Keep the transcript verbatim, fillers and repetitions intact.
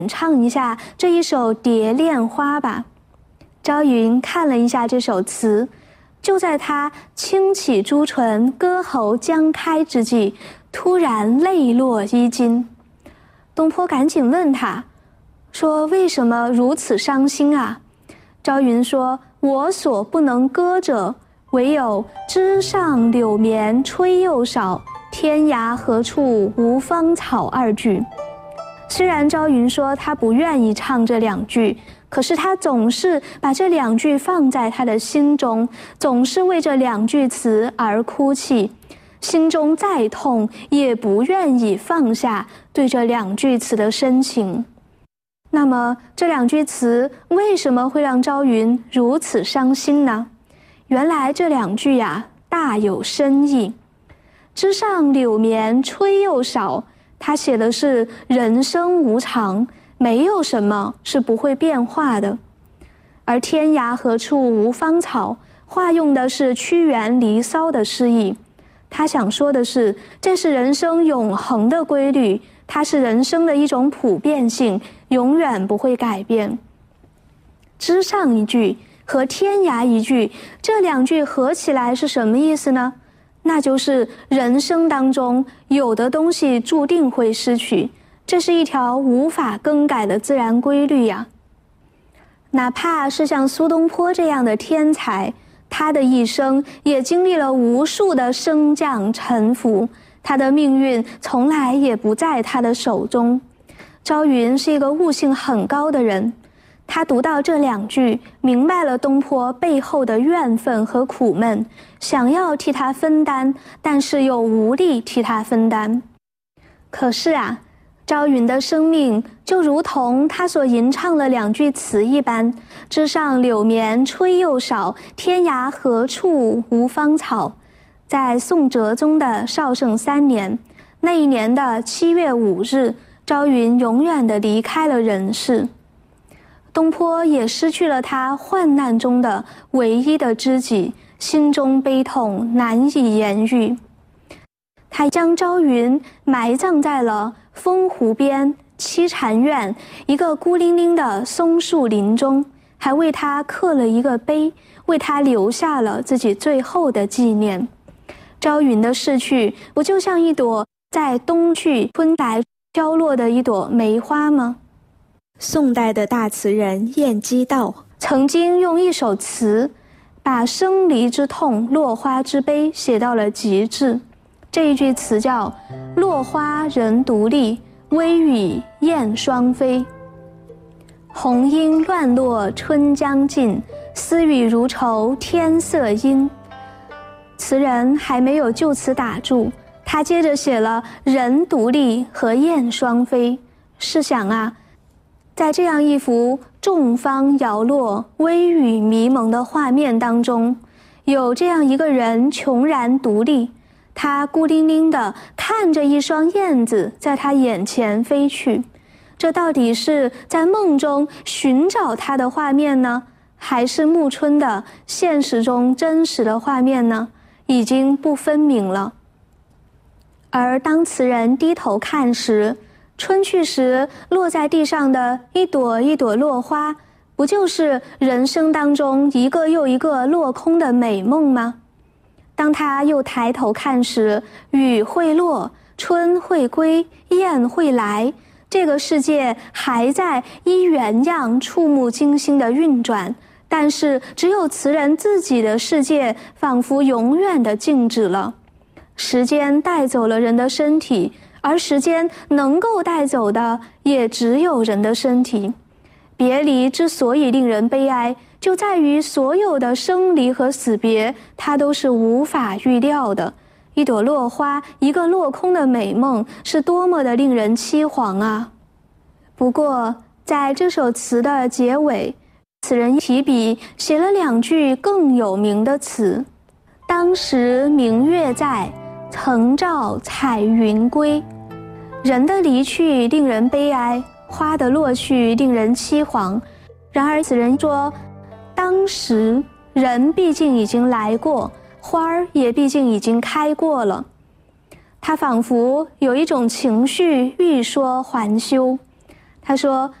唱一下这一首《蝶恋花》吧。朝云看了一下这首词，就在他轻启朱唇，歌喉将开之际，突然泪落衣襟。东坡赶紧问他，说为什么如此伤心啊？朝云说，我所不能歌者，唯有枝上柳绵吹又少，天涯何处无芳草二句。虽然朝云说他不愿意唱这两句，可是他总是把这两句放在他的心中，总是为这两句词而哭泣，心中再痛也不愿意放下对这两句词的深情。那么这两句词为什么会让朝云如此伤心呢？原来这两句呀，大有深意。枝上柳绵吹又少，他写的是人生无常，没有什么是不会变化的。而天涯何处无芳草，化用的是屈原《离骚》的诗意。他想说的是，这是人生永恒的规律，它是人生的一种普遍性，永远不会改变。枝上一句和天涯一句，这两句合起来是什么意思呢？那就是人生当中有的东西注定会失去，这是一条无法更改的自然规律呀。哪怕是像苏东坡这样的天才，他的一生也经历了无数的升降沉浮，他的命运从来也不在他的手中。朝云是一个悟性很高的人，他读到这两句，明白了东坡背后的怨愤和苦闷，想要替他分担，但是又无力替他分担。可是啊，朝云的生命就如同他所吟唱的两句词一般，枝上柳绵吹又少，天涯何处无芳草。在宋哲宗的绍圣三年，那一年的七月五日，朝云永远地离开了人世。东坡也失去了他患难中的唯一的知己，心中悲痛难以言喻。他将朝云埋葬在了丰湖边栖禅院一个孤零零的松树林中，还为他刻了一个碑，为他留下了自己最后的纪念。朝云的逝去，不就像一朵在冬去春来飘落的一朵梅花吗？宋代的大词人晏几道曾经用一首词把生离之痛、落花之悲写到了极致。这一句词叫落花人独立，微雨燕双飞。红英乱落春将尽，丝雨如愁天色阴。词人还没有就此打住，他接着写了人独立和燕双飞。试想啊，在这样一幅众芳摇落、微雨迷蒙的画面当中，有这样一个人穷然独立，他孤零零地看着一双燕子在他眼前飞去。这到底是在梦中寻找他的画面呢，还是暮春的现实中真实的画面呢？已经不分明了。而当词人低头看时，春去时落在地上的一朵一朵落花，不就是人生当中一个又一个落空的美梦吗？当他又抬头看时，雨会落，春会归，燕会来，这个世界还在依原样触目惊心地运转，但是只有词人自己的世界仿佛永远地静止了。时间带走了人的身体，而时间能够带走的也只有人的身体。别离之所以令人悲哀，就在于所有的生离和死别，它都是无法预料的。一朵落花，一个落空的美梦，是多么的令人凄惶啊！不过在这首词的结尾，词人提笔写了两句更有名的词：当时明月在，曾照彩云归。人的离去令人悲哀，花的落去令人凄惶。然而词人说，当时人毕竟已经来过，花儿也毕竟已经开过了。他仿佛有一种情绪欲说还休。他他说：“